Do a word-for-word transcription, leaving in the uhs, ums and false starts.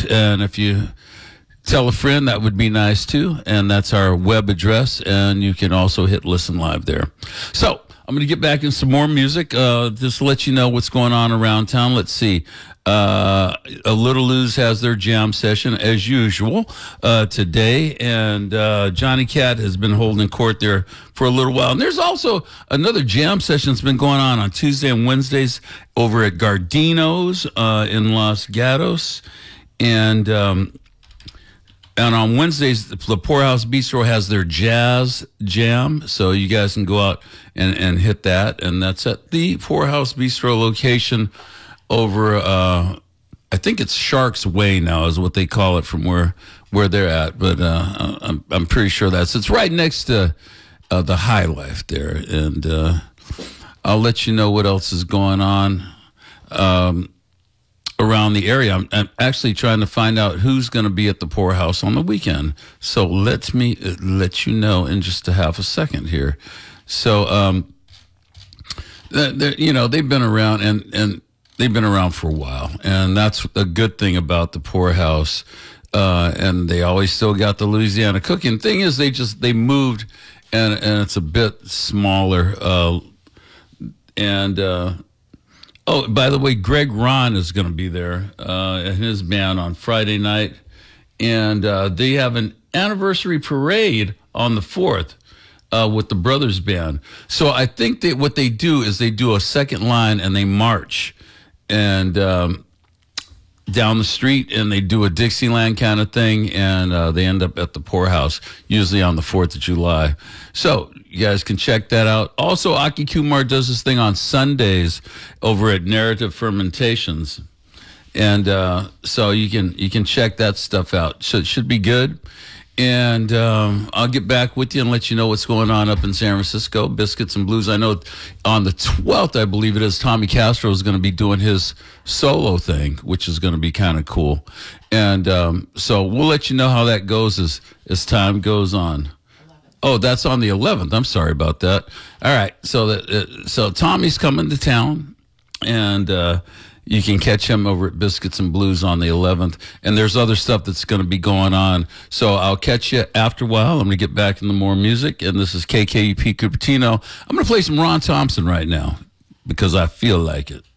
And if you tell a friend, that would be nice too. And that's our web address. And you can also hit listen live there. So I'm going to get back in some more music, uh, just to let you know what's going on around town. Let's see. Uh, a Little Lose has their jam session as usual uh, today, and uh, Johnny Cat has been holding court there for a little while. And there's also another jam session that's been going on on Tuesday and Wednesdays over at Gardino's uh, in Los Gatos, and um, and on Wednesdays the Poorhouse Bistro has their jazz jam, so you guys can go out and, and hit that, and that's at the Poorhouse Bistro location over, uh, I think it's Shark's Way now is what they call it from where where they're at. But uh, I'm I'm pretty sure that's it's right next to uh, the High Life there, and uh, I'll let you know what else is going on um, around the area. I'm, I'm actually trying to find out who's going to be at the Poorhouse on the weekend. So let me uh, let you know in just a half a second here. So um, you know they've been around and and. They've been around for a while, and that's a good thing about the Poorhouse. Uh, and they always still got the Louisiana cooking. Thing is, they just they moved, and and it's a bit smaller. Uh, and uh, oh, by the way, Greg Ron is going to be there uh, and his band on Friday night, and uh, they have an anniversary parade on the fourth. Uh, with the Brothers Band. So I think that what they do is they do a second line and they march and um, down the street, and they do a Dixieland kind of thing, and uh, they end up at the Poorhouse, usually on the fourth of July. So you guys can check that out. Also, Aki Kumar does this thing on Sundays over at Narrative Fermentations. And uh, so you can you can check that stuff out. So it should be good. And um, I'll get back with you and let you know what's going on up in San Francisco, Biscuits and Blues. I know on the twelfth, I believe it is, Tommy Castro is going to be doing his solo thing, which is going to be kind of cool. And um, so we'll let you know how that goes as, as time goes on. Oh, that's on the eleventh. I'm sorry about that. All right. So that, uh, so Tommy's coming to town, and uh, you can catch him over at Biscuits and Blues on the eleventh. And there's other stuff that's going to be going on. So I'll catch you after a while. I'm going to get back into more music. And this is K K U P Cupertino. I'm going to play some Ron Thompson right now because I feel like it.